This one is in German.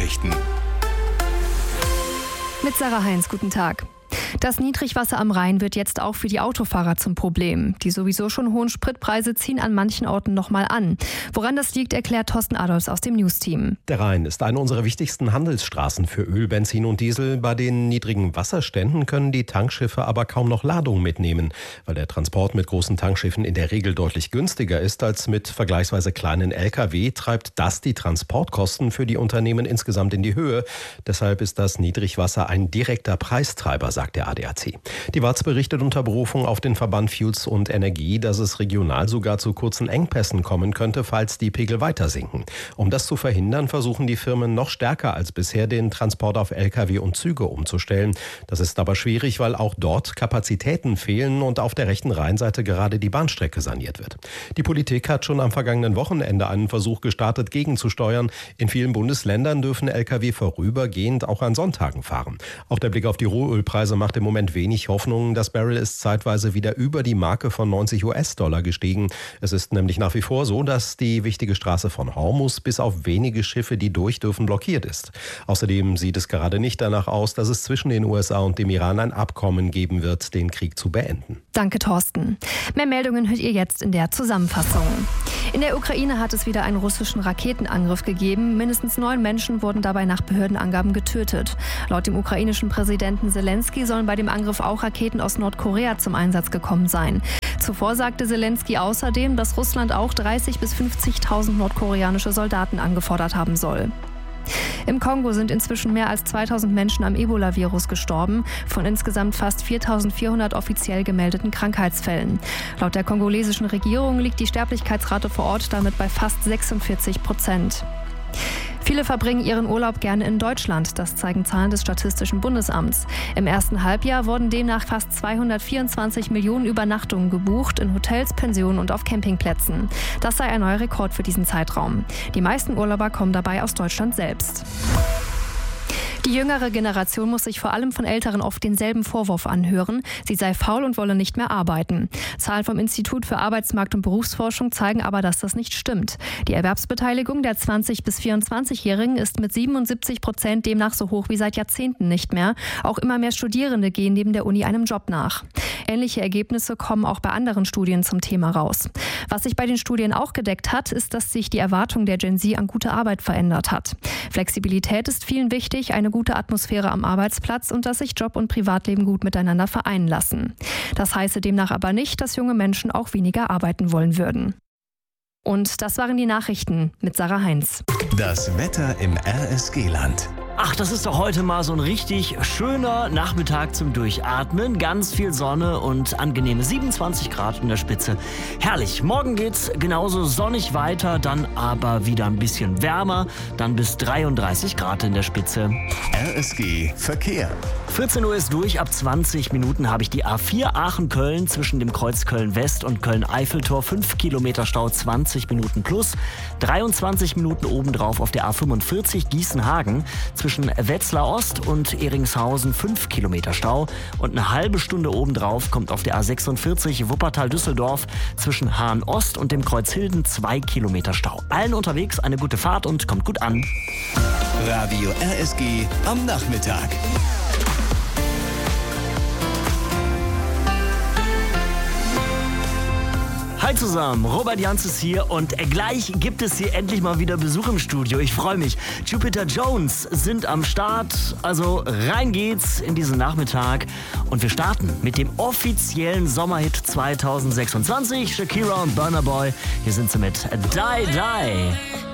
Nachrichten. Mit Sarah Heinz, guten Tag. Das Niedrigwasser am Rhein wird jetzt auch für die Autofahrer zum Problem. Die sowieso schon hohen Spritpreise ziehen an manchen Orten nochmal an. Woran das liegt, erklärt Thorsten Adolfs aus dem Newsteam. Der Rhein ist eine unserer wichtigsten Handelsstraßen für Öl, Benzin und Diesel. Bei den niedrigen Wasserständen können die Tankschiffe aber kaum noch Ladungen mitnehmen, weil der Transport mit großen Tankschiffen in der Regel deutlich günstiger ist als mit vergleichsweise kleinen Lkw, treibt das die Transportkosten für die Unternehmen insgesamt in die Höhe. Deshalb ist das Niedrigwasser ein direkter Preistreiber, sagt der ADAC. Die WAZ berichtet unter Berufung auf den Verband Fuels und Energie, dass es regional sogar zu kurzen Engpässen kommen könnte, falls die Pegel weiter sinken. Um das zu verhindern, versuchen die Firmen noch stärker als bisher den Transport auf Lkw und Züge umzustellen. Das ist aber schwierig, weil auch dort Kapazitäten fehlen und auf der rechten Rheinseite gerade die Bahnstrecke saniert wird. Die Politik hat schon am vergangenen Wochenende einen Versuch gestartet, gegenzusteuern. In vielen Bundesländern dürfen Lkw vorübergehend auch an Sonntagen fahren. Auch der Blick auf die Rohölpreise macht im Moment wenig Hoffnung. Das Barrel ist zeitweise wieder über die Marke von $90 gestiegen. Es ist nämlich nach wie vor so, dass die wichtige Straße von Hormuz bis auf wenige Schiffe, die durch dürfen, blockiert ist. Außerdem sieht es gerade nicht danach aus, dass es zwischen den USA und dem Iran ein Abkommen geben wird, den Krieg zu beenden. Danke, Thorsten. Mehr Meldungen hört ihr jetzt in der Zusammenfassung. In der Ukraine hat es wieder einen russischen Raketenangriff gegeben. Mindestens 9 Menschen wurden dabei nach Behördenangaben getötet. Laut dem ukrainischen Präsidenten Selensky sollen bei dem Angriff auch Raketen aus Nordkorea zum Einsatz gekommen sein. Zuvor sagte Selensky außerdem, dass Russland auch 30.000 bis 50.000 nordkoreanische Soldaten angefordert haben soll. Im Kongo sind inzwischen mehr als 2.000 Menschen am Ebola-Virus gestorben, von insgesamt fast 4.400 offiziell gemeldeten Krankheitsfällen. Laut der kongolesischen Regierung liegt die Sterblichkeitsrate vor Ort damit bei fast 46%. Viele verbringen ihren Urlaub gerne in Deutschland, das zeigen Zahlen des Statistischen Bundesamts. Im ersten Halbjahr wurden demnach fast 224 Millionen Übernachtungen gebucht in Hotels, Pensionen und auf Campingplätzen. Das sei ein neuer Rekord für diesen Zeitraum. Die meisten Urlauber kommen dabei aus Deutschland selbst. Die jüngere Generation muss sich vor allem von Älteren oft denselben Vorwurf anhören, sie sei faul und wolle nicht mehr arbeiten. Zahlen vom Institut für Arbeitsmarkt- und Berufsforschung zeigen aber, dass das nicht stimmt. Die Erwerbsbeteiligung der 20- bis 24-Jährigen ist mit 77% demnach so hoch wie seit Jahrzehnten nicht mehr. Auch immer mehr Studierende gehen neben der Uni einem Job nach. Ähnliche Ergebnisse kommen auch bei anderen Studien zum Thema raus. Was sich bei den Studien auch gedeckt hat, ist, dass sich die Erwartung der Gen Z an gute Arbeit verändert hat. Flexibilität ist vielen wichtig, eine gute Atmosphäre am Arbeitsplatz und dass sich Job und Privatleben gut miteinander vereinen lassen. Das heiße demnach aber nicht, dass junge Menschen auch weniger arbeiten wollen würden. Und das waren die Nachrichten mit Sarah Heinz. Das Wetter im RSG-Land. Ach, das ist doch heute mal so ein richtig schöner Nachmittag zum Durchatmen. Ganz viel Sonne und angenehme 27 Grad in der Spitze. Herrlich. Morgen geht's genauso sonnig weiter, dann aber wieder ein bisschen wärmer. Dann bis 33 Grad in der Spitze. RSG Verkehr. 14 Uhr ist durch. Ab 20 Minuten habe ich die A4 Aachen-Köln zwischen dem Kreuz Köln-West und Köln-Eiffeltor. 5 Kilometer Stau, 20 Minuten plus. 23 Minuten obendrauf auf der A45 Gießen-Hagen. Zwischen Wetzlar Ost und Eringshausen 5 Kilometer Stau und eine halbe Stunde obendrauf kommt auf der A46 Wuppertal-Düsseldorf zwischen Hahn Ost und dem Kreuz Hilden 2 Kilometer Stau. Allen unterwegs eine gute Fahrt und kommt gut an. Radio RSG am Nachmittag. Hi zusammen, Robert Janz ist hier und gleich gibt es hier endlich mal wieder Besuch im Studio. Ich freue mich. Jupiter Jones sind am Start, also rein geht's in diesen Nachmittag. Und wir starten mit dem offiziellen Sommerhit 2026, Shakira und Burna Boy. Hier sind sie mit Die Die.